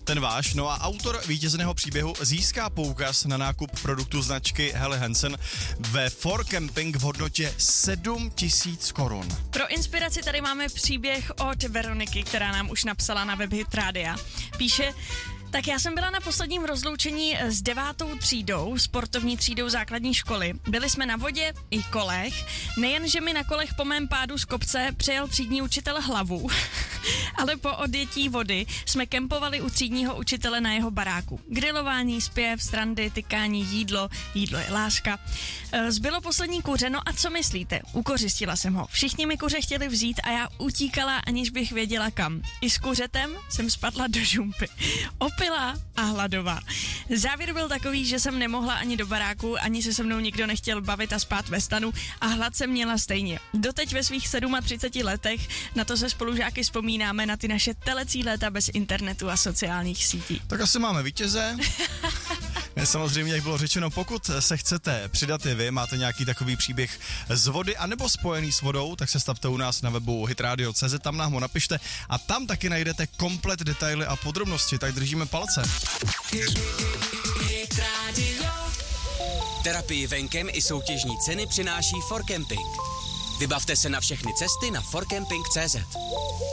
ten váš. No a autor vítězného příběhu získá poukaz na nákup produktu značky Helly Hansen ve For Camping v hodnotě 7 000 korun. Pro inspiraci tady máme příběh od Veroniky, která nám už napsala na web Hit Rádia. Píše: tak já jsem byla na posledním rozloučení s 9. třídou, sportovní třídou základní školy. Byli jsme na vodě i kolech. Nejen, že mi na kolech po mém pádu z kopce přejel třídní učitel hlavu, ale po odjetí vody jsme kempovali u třídního učitele na jeho baráku. Grilování, zpěv, strandy, tykání, jídlo je láska. Zbylo poslední kuře, no a co myslíte? Ukořistila jsem ho. Všichni mi kuře chtěli vzít a já utíkala, aniž bych věděla kam. I s kuřetem jsem spadla do žumpy. Opilá a hladová. Závěr byl takový, že jsem nemohla ani do baráku, ani se mnou nikdo nechtěl bavit a spát ve stanu a hlad jsem měla stejně. Doteď ve svých 37 letech na to se spolužáky vzpomínáme, na ty naše telecí léta bez internetu a sociálních sítí. Tak asi máme vítěze. Samozřejmě, jak bylo řečeno, pokud se chcete přidat i vy, máte nějaký takový příběh z vody anebo spojený s vodou, tak se stavte u nás na webu hitradio.cz, tam nám ho napište a tam taky najdete komplet detaily a podrobnosti, tak držíme palce. Terapii venkem i soutěžní ceny přináší For Camping. Vybavte se na všechny cesty na forcamping.cz.